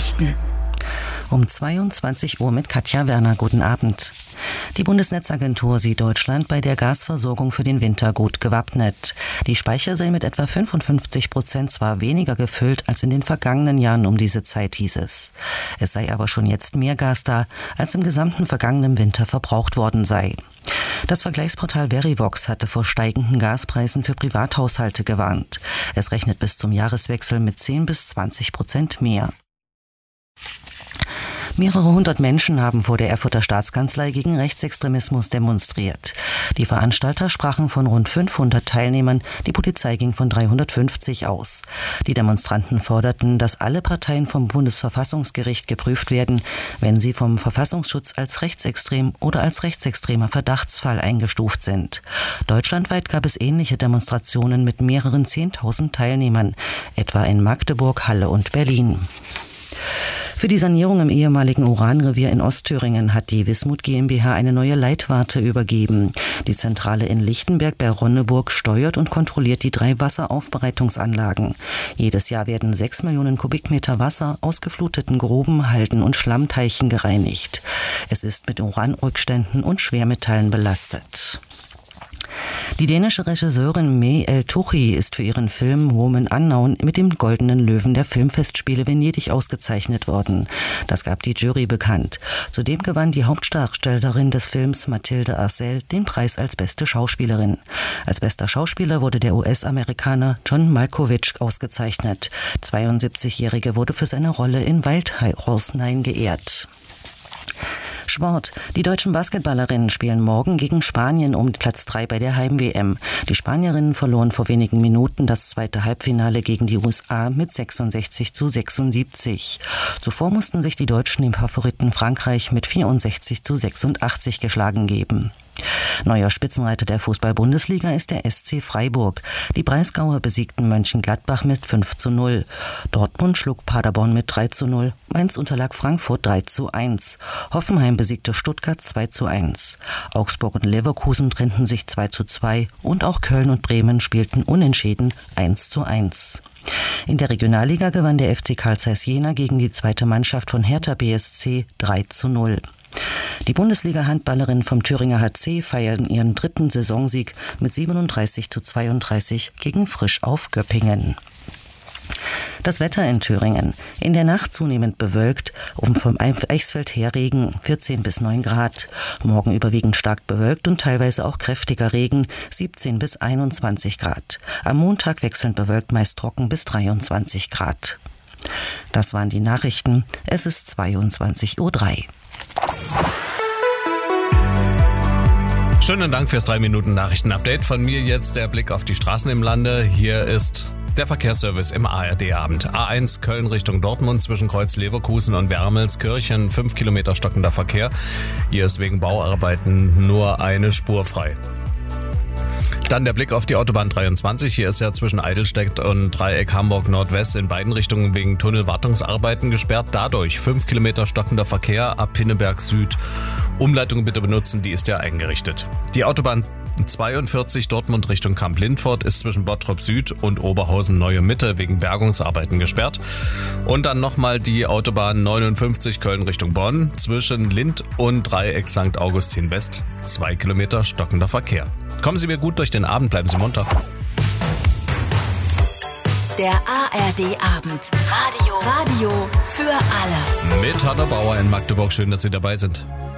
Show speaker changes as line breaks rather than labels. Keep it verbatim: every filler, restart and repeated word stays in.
Nachrichten.
Um zweiundzwanzig Uhr mit Katja Werner. Guten Abend. Die Bundesnetzagentur sieht Deutschland bei der Gasversorgung für den Winter gut gewappnet. Die Speicher seien mit etwa fünfundfünfzig Prozent zwar weniger gefüllt als in den vergangenen Jahren um diese Zeit, hieß es. Es sei aber schon jetzt mehr Gas da, als im gesamten vergangenen Winter verbraucht worden sei. Das Vergleichsportal Verivox hatte vor steigenden Gaspreisen für Privathaushalte gewarnt. Es rechnet bis zum Jahreswechsel mit zehn bis zwanzig Prozent mehr. Mehrere hundert Menschen haben vor der Erfurter Staatskanzlei gegen Rechtsextremismus demonstriert. Die Veranstalter sprachen von rund fünfhundert Teilnehmern, die Polizei ging von dreihundertfünfzig aus. Die Demonstranten forderten, dass alle Parteien vom Bundesverfassungsgericht geprüft werden, wenn sie vom Verfassungsschutz als rechtsextrem oder als rechtsextremer Verdachtsfall eingestuft sind. Deutschlandweit gab es ähnliche Demonstrationen mit mehreren zehntausend Teilnehmern, etwa in Magdeburg, Halle und Berlin. Für die Sanierung im ehemaligen Uranrevier in Ostthüringen hat die Wismut GmbH eine neue Leitwarte übergeben. Die Zentrale in Lichtenberg bei Ronneburg steuert und kontrolliert die drei Wasseraufbereitungsanlagen. Jedes Jahr werden sechs Millionen Kubikmeter Wasser aus gefluteten Gruben, Halden und Schlammteichen gereinigt. Es ist mit Uranrückständen und Schwermetallen belastet. Die dänische Regisseurin May El-Touchi ist für ihren Film Woman Unknown mit dem Goldenen Löwen der Filmfestspiele Venedig ausgezeichnet worden. Das gab die Jury bekannt. Zudem gewann die Hauptdarstellerin des Films Mathilde Arcel den Preis als beste Schauspielerin. Als bester Schauspieler wurde der U S-Amerikaner John Malkovich ausgezeichnet. Der zweiundsiebzigjährige wurde für seine Rolle in Wildhaus neun geehrt. Sport. Die deutschen Basketballerinnen spielen morgen gegen Spanien um Platz drei bei der Heim-W M. Die Spanierinnen verloren vor wenigen Minuten das zweite Halbfinale gegen die U S A mit sechsundsechzig zu sechsundsiebzig. Zuvor mussten sich die Deutschen dem Favoriten Frankreich mit vierundsechzig zu sechsundachtzig geschlagen geben. Neuer Spitzenreiter der Fußball-Bundesliga ist der S C Freiburg. Die Breisgauer besiegten Mönchengladbach mit fünf zu null. Dortmund schlug Paderborn mit drei zu null. Mainz unterlag Frankfurt drei zu eins. Hoffenheim besiegte Stuttgart zwei zu eins. Augsburg und Leverkusen trennten sich zwei zu zwei und auch Köln und Bremen spielten unentschieden eins zu eins. In der Regionalliga gewann der F C Carl Zeiss Jena gegen die zweite Mannschaft von Hertha B S C drei zu null. Die Bundesliga-Handballerinnen vom Thüringer H C feiern ihren dritten Saisonsieg mit siebenunddreißig zu zweiunddreißig gegen Frisch auf Göppingen. Das Wetter in Thüringen. In der Nacht zunehmend bewölkt, um vom Eichsfeld her Regen, vierzehn bis neun Grad. Morgen überwiegend stark bewölkt und teilweise auch kräftiger Regen, siebzehn bis einundzwanzig Grad. Am Montag wechselnd bewölkt, meist trocken bis dreiundzwanzig Grad. Das waren die Nachrichten. Es ist zweiundzwanzig Uhr drei.
Schönen Dank fürs drei Minuten Nachrichten-Update. Von mir jetzt der Blick auf die Straßen im Lande. Hier ist der Verkehrsservice im A R D-Abend. A eins Köln Richtung Dortmund zwischen Kreuz Leverkusen und Wermelskirchen. Fünf Kilometer stockender Verkehr. Hier ist wegen Bauarbeiten nur eine Spur frei. Dann der Blick auf die Autobahn dreiundzwanzig. Hier ist ja zwischen Eidelstedt und Dreieck Hamburg Nordwest in beiden Richtungen wegen Tunnelwartungsarbeiten gesperrt. Dadurch fünf Kilometer stockender Verkehr ab Pinneberg Süd. Umleitung bitte benutzen, die ist ja eingerichtet. Die Autobahn zweiundvierzig Dortmund Richtung Kamp-Lindfort ist zwischen Bottrop Süd und Oberhausen Neue Mitte wegen Bergungsarbeiten gesperrt. Und dann nochmal die Autobahn neunundfünfzig Köln Richtung Bonn zwischen Lind und Dreieck Sankt Augustin West. Zwei Kilometer stockender Verkehr. Kommen Sie mir gut durch den Abend, bleiben Sie munter.
Der A R D-Abend. Radio. Radio für alle.
Mit Hanna Bauer in Magdeburg. Schön, dass Sie dabei sind.